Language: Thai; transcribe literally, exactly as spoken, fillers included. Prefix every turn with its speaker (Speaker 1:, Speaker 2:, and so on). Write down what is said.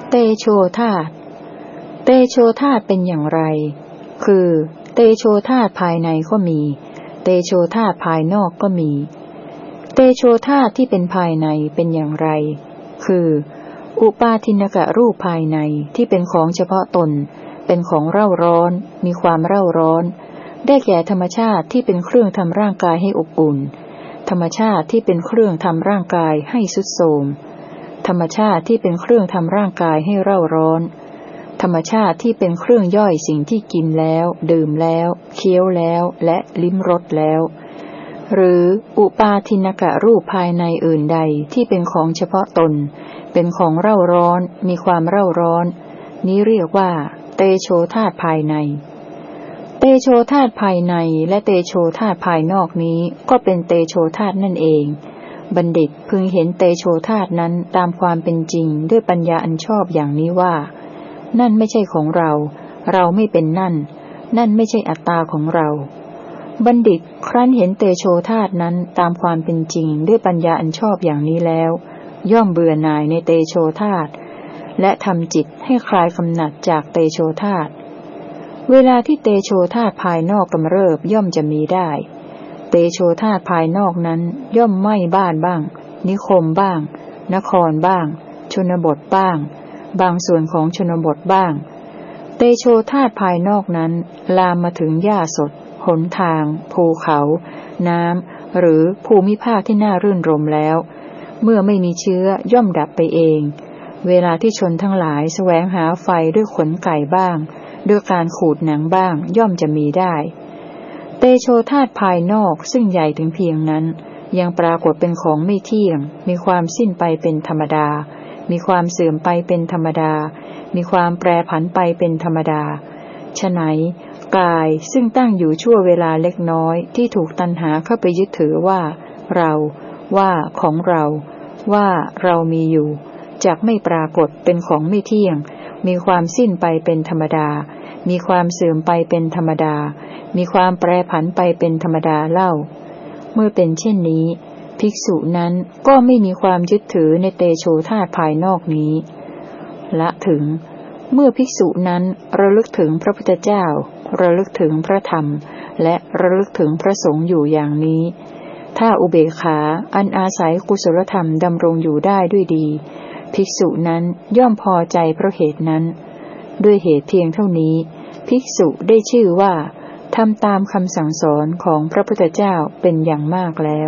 Speaker 1: เตโชธาตุเตโชธาตุเป็นอย่างไรคือเตโชธาตุภายในก็มีเตโชธาตุภายนอกก็มีเตโชธาตุที่เป็นภายในเป็นอย่างไรคืออุปาทินกะรูปภายในที่เป็นของเฉพาะตนเป็นของเร่าร้อนมีความเร่าร้อนได้แก่ธรรมชาติที่เป็นเครื่องทำร่างกายให้อบอุ่นธรรมชาติที่เป็นเครื่องทำร่างกายให้ทรุดโทรมธรรมชาติที่เป็นเครื่องทำร่างกายให้เร่าร้อนธรรมชาติที่เป็นเครื่องย่อยสิ่งที่กินแล้วดื่มแล้วเคี้ยวแล้วและลิ้มรสแล้วหรืออุปาทินกะรูปภายในอื่นใดที่เป็นของเฉพาะตนเป็นของเร่าร้อนมีความเร่าร้อนนี้เรียกว่าเตโชธาตุภายในเตโชธาตุภายในและเตโชธาตุภายนอกนี้ก็เป็นเตโชธาตุนั่นเองบัณฑิตพึงเห็นเตโชธาตุนั้นตามความเป็นจริงด้วยปัญญาอันชอบอย่างนี้ว่านั่นไม่ใช่ของเราเราไม่เป็นนั่นนั่นไม่ใช่อัตตาของเราบัณฑิตครั้นเห็นเตโชธาตุนั้นตามความเป็นจริงด้วยปัญญาอันชอบอย่างนี้แล้วย่อมเบื่อหน่ายในเตโชธาตุและทำจิตให้คลายกำหนัดจากเตโชธาตุเวลาที่เตโชธาตุภายนอกกำเริบย่อมจะมีได้เตโชธาตุภายนอกนั้นย่อมไหม้บ้านบ้างนิคมบ้างนครบ้างชนบทบ้างบางส่วนของชนบทบ้างเตโชธาตุภายนอกนั้นลามมาถึงหญ้าสดหนทางภูเขาน้ำหรือภูมิภาคที่น่ารื่นรมแล้วเมื่อไม่มีเชื้อย่อมดับไปเองเวลาที่ชนทั้งหลายแสวงหาไฟด้วยขนไก่บ้างด้วยการขูดหนังบ้างย่อมจะมีได้เตโชธาตุภายนอกซึ่งใหญ่ถึงเพียงนั้นยังปรากฏเป็นของไม่เที่ยงมีความสิ้นไปเป็นธรรมดามีความเสื่อมไปเป็นธรรมดามีความแปรผันไปเป็นธรรมดาฉะนั้นกายซึ่งตั้งอยู่ชั่วเวลาเล็กน้อยที่ถูกตัณหาเข้าไปยึดถือว่าเราว่าของเราว่าเรามีอยู่จักไม่ปรากฏเป็นของไม่เที่ยงมีความสิ้นไปเป็นธรรมดามีความเสื่อมไปเป็นธรรมดามีความแปรผันไปเป็นธรรมดาเล่าเมื่อเป็นเช่นนี้ภิกษุนั้นก็ไม่มีความยึดถือในเตโชธาตุภายนอกนี้ละถึงเมื่อภิกษุนั้นระลึกถึงพระพุทธเจ้าระลึกถึงพระธรรมและระลึกถึงพระสงฆ์อยู่อย่างนี้ถ้าอุเบกขาอันอาศัยกุศลธรรมดำรงอยู่ได้ด้วยดีภิกษุนั้นย่อมพอใจเพราะเหตุนั้นด้วยเหตุเพียงเท่านี้ภิกษุได้ชื่อว่าทำตามคำสั่งสอนของพระพุทธเจ้าเป็นอย่างมากแล้ว